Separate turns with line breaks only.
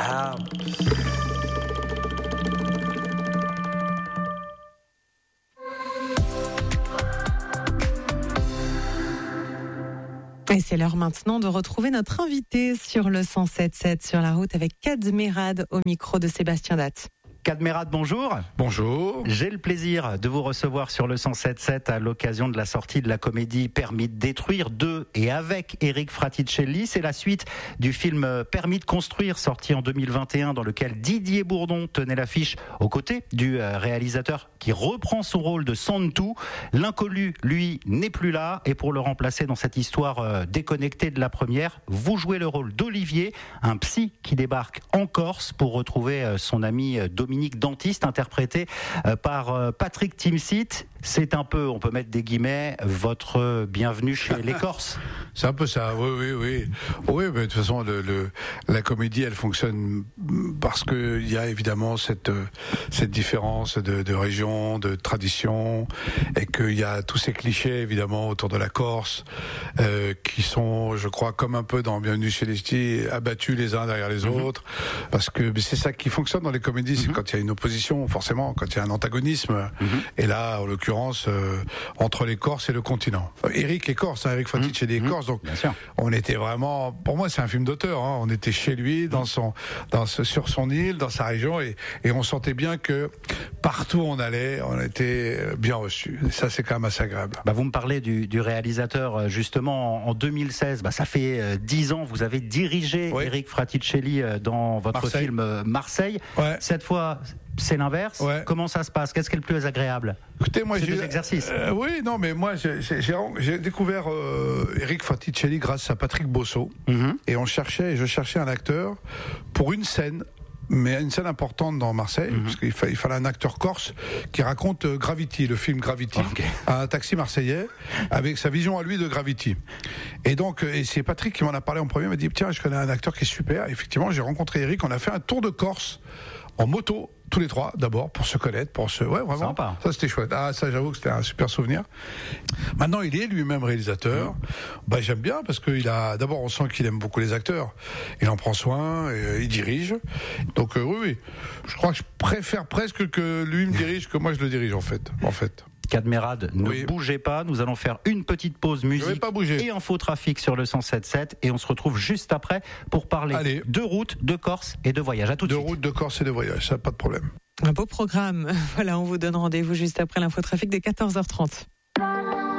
Ah.
Et c'est l'heure maintenant de retrouver notre invité sur le 107.7 sur la route avec Cadmerade au micro de Sébastien Datte.
Cadmerade, bonjour.
Bonjour.
J'ai le plaisir de vous recevoir sur le 107.7 à l'occasion de la sortie de la comédie Permis de détruire de et avec Eric Fraticelli. C'est la suite du film Permis de construire, sorti en 2021, dans lequel Didier Bourdon tenait l'affiche aux côtés du réalisateur qui reprend son rôle de Santou. L'inconnu, lui, n'est plus là. Et pour le remplacer dans cette histoire déconnectée de la première, vous jouez le rôle d'Olivier, un psy qui débarque en Corse pour retrouver son ami Dominique Dantiste, interprété par Patrick Timsit. C'est un peu, on peut mettre des guillemets, votre bienvenue chez les Corses.
C'est un peu ça, oui. Oui, mais de toute façon, la comédie, elle fonctionne parce que il y a évidemment cette différence de région, de tradition, et qu'il y a tous ces clichés évidemment autour de la Corse qui sont, je crois, comme un peu dans Bienvenue chez les Ch'tis, abattus les uns derrière les autres, parce que c'est ça qui fonctionne dans les comédies, c'est quand il y a une opposition, forcément, quand il y a un antagonisme, et là, en l'occurrence, entre les Corses et le continent. Eric est Corse, Eric Fraticelli est Corse, donc on était vraiment, pour moi c'est un film d'auteur, on était chez lui, sur son île, dans sa région, et on sentait bien que partout où on allait, on était bien reçus. Et ça, c'est quand même assez agréable.
Vous me parlez du réalisateur, justement, en 2016, ça fait 10 ans, vous avez dirigé Eric Fraticelli dans votre film Marseille. Ouais. Cette fois, c'est l'inverse. Ouais. Comment ça se passe? Qu'est-ce qui est le plus agréable?
Écoutez, moi,
j'ai deux exercices.
Oui, non, mais moi, j'ai découvert Eric Fraticelli grâce à Patrick Bosso, et je cherchais un acteur pour une scène. Mais une scène importante dans Marseille, parce qu'il fallait un acteur corse qui raconte Gravity, le film Gravity, un taxi marseillais, avec sa vision à lui de Gravity. Et donc, c'est Patrick qui m'en a parlé en premier, il m'a dit, tiens, je connais un acteur qui est super. Et effectivement, j'ai rencontré Eric, on a fait un tour de Corse, en moto, tous les trois, d'abord, pour se connaître, ouais, vraiment.
Sympa.
Ça, c'était chouette. Ah, ça, j'avoue que c'était un super souvenir. Maintenant, il est lui-même réalisateur. J'aime bien, parce d'abord, on sent qu'il aime beaucoup les acteurs. Il en prend soin, et il dirige. Donc, oui. Je crois que je préfère presque que lui me dirige que moi je le dirige, en fait.
Cadmerade, ne bougez pas, nous allons faire une petite pause musique et infotrafic sur le 107.7 et on se retrouve juste après pour parler de route, de Corse et de voyage. À tout de suite.
De route, de Corse et de voyage, ça pas de problème.
Un beau programme. Voilà, on vous donne rendez-vous juste après l'infotrafic de 14h30.